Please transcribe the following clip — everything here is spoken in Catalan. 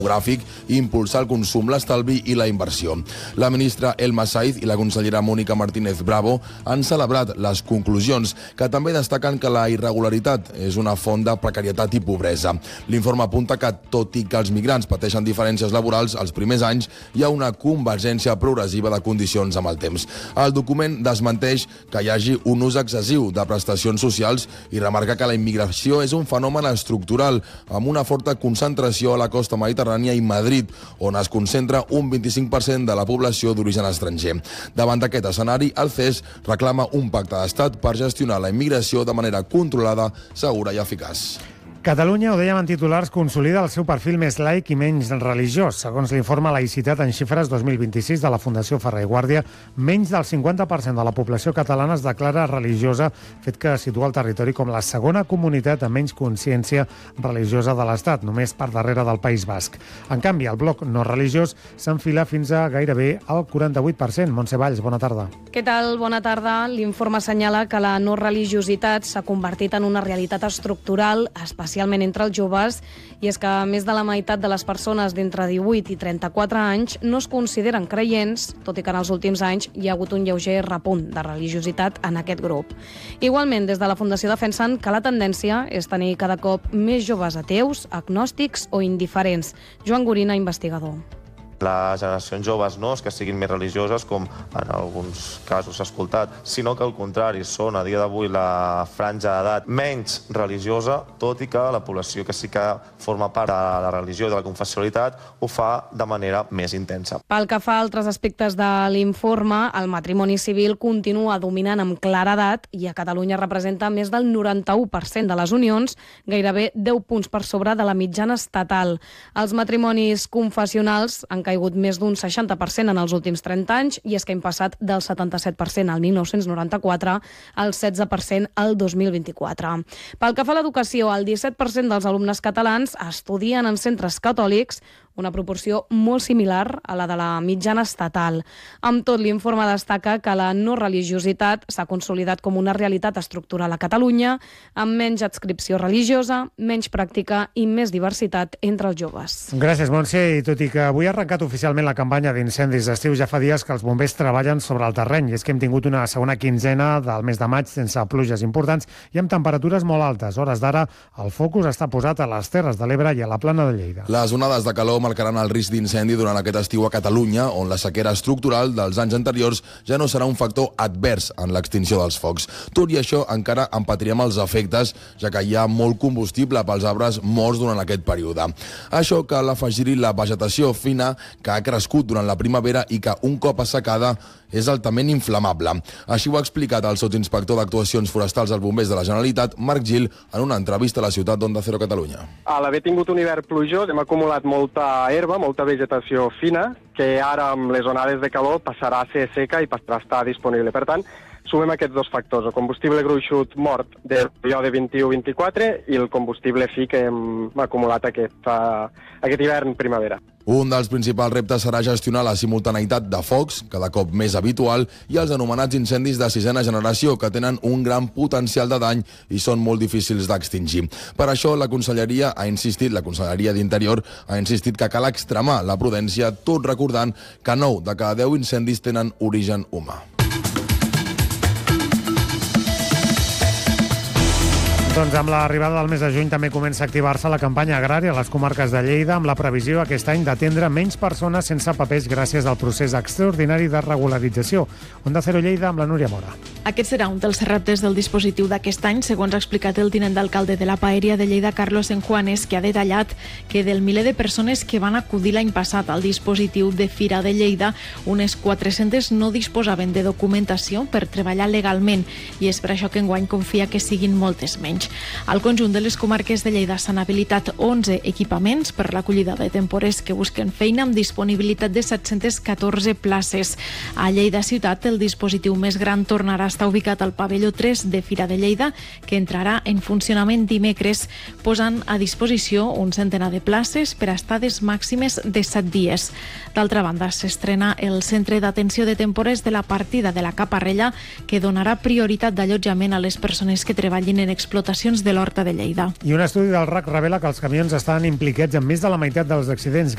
demogràfic i impulsar el consum, l'estalvi i la inversió. La ministra Elma Saiz i la consellera Mónica Martínez Bravo han celebrat les conclusions, que també destaquen que la irregularitat és una font de precarietat i pobresa. L'informe apunta que, tot i que els migrants pateixen diferències laborals els primers anys, hi ha una convergència progressiva de condicions amb el temps. El document desmenteix que hi hagi un ús excessiu de prestacions socials i remarca que la immigració és un fenomen estructural, amb una forta concentració a la costa mediterrània i Madrid, on es concentra un 25% de la població d'origen estranger. Davant d'aquest escenari, el CES reclama un pacte d'estat per gestionar la immigració de manera controlada, segura i eficaç. Catalunya, ho dèiem en titulars, consolida el seu perfil més laic i menys religiós. Segons l'informe Laïcitat en xifres 2026 de la Fundació Ferrer i Guàrdia, menys del 50% de la població catalana es declara religiosa, fet que situa el territori com la segona comunitat amb menys consciència religiosa de l'Estat, només per darrere del País Basc. En canvi, el bloc no religiós s'enfila fins a gairebé el 48%. Montse Valls, bona tarda. Què tal? Bona tarda. L'informe assenyala que la no religiositat s'ha convertit en una realitat estructural, especialment entre els joves, i és que més de la meitat de les persones d'entre 18 i 34 anys no es consideren creients, tot i que en els últims anys hi ha hagut un lleuger repunt de religiositat en aquest grup. Igualment, des de la Fundació defensen que la tendència és tenir cada cop més joves ateus, agnòstics o indiferents. Joan Gorina, investigador. Les generacions joves no és que siguin més religioses, com en alguns casos s'ha escoltat, sinó que al contrari, són a dia d'avui la franja d'edat menys religiosa, tot i que la població que sí que forma part de la religió i de la confessionalitat ho fa de manera més intensa. Pel que fa a altres aspectes de l'informe, el matrimoni civil continua dominant amb claredat i a Catalunya representa més del 91% de les unions, gairebé 10 punts per sobre de la mitjana estatal. Els matrimonis confessionals han caigut més d'un 60% en els últims 30 anys, i és que hem passat del 77% al 1994 al 16% al 2024. Pel que fa a l'educació, el 17% dels alumnes catalans estudien en centres catòlics, una proporció molt similar a la de la mitjana estatal. Amb tot, l'informe destaca que la no religiositat s'ha consolidat com una realitat estructural a Catalunya, amb menys adscripció religiosa, menys pràctica i més diversitat entre els joves. Gràcies, Montse. I tot i que avui ha arrencat oficialment la campanya d'incendis d'estiu, ja fa dies que els bombers treballen sobre el terreny. I és que hem tingut una segona quinzena del mes de maig sense pluges importants i amb temperatures molt altes. A hores d'ara, el focus està posat a les Terres de l'Ebre i a la Plana de Lleida. Les onades de calor marcaran el risc d'incendi durant aquest estiu a Catalunya, on la sequera estructural dels anys anteriors ja no serà un factor advers en l'extinció dels focs. Tot i això, encara en patirem els efectes, ja que hi ha molt combustible pels arbres morts durant aquest període. Això cal afegir-hi la vegetació fina que ha crescut durant la primavera i que, un cop assecada, és altament inflamable. Així ho ha explicat el sotsinspector d'actuacions forestals als bombers de la Generalitat, Marc Gil, en una entrevista a la ciutat d'Onda Cero Catalunya. A l'haver tingut un hivern plujós hem acumulat molta herba, molta vegetació fina, que ara amb les onades de calor passarà a ser seca i passarà a estar disponible. Per tant, sumem aquests dos factors, el combustible gruixut mort del període 21-24 i el combustible fi que hem acumulat aquest hivern primavera. Un dels principals reptes serà gestionar la simultaneïtat de focs, cada cop més habitual, i els anomenats incendis de sisena generació, que tenen un gran potencial de dany i són molt difícils d'extingir. Per això, la Conselleria d'Interior ha insistit que cal extremar la prudència, tot recordant que 9 de cada 10 incendis tenen origen humà. Doncs amb l'arribada del mes de juny també comença a activar-se la campanya agrària a les comarques de Lleida, amb la previsió aquest any d'atendre menys persones sense papers gràcies al procés extraordinari de regularització. Onda Cero Lleida amb la Núria Mora. Aquest serà un dels reptes del dispositiu d'aquest any, segons ha explicat el tinent d'alcalde de la Paeria de Lleida, Carlos Enjuanes, que ha detallat que del miler de persones que van acudir l'any passat al dispositiu de Fira de Lleida, unes 400 no disposaven de documentació per treballar legalment, i és per això que enguany confia que siguin moltes menys. Al conjunt de les comarques de Lleida s'han habilitat 11 equipaments per l'acollida de temporers que busquen feina amb disponibilitat de 714 places. A Lleida ciutat, el dispositiu més gran tornarà a estar ubicat al pavelló 3 de Fira de Lleida, que entrarà en funcionament dimecres, posant a disposició un centenar de places per a estades màximes de 7 dies. D'altra banda, s'estrena el Centre d'Atenció de Temporers de la partida de la Caparrella, que donarà prioritat d'allotjament a les persones que treballin en explotacions de l'Horta de Lleida. I un estudi del RAC revela que els camions estan implicats en més de la meitat dels accidents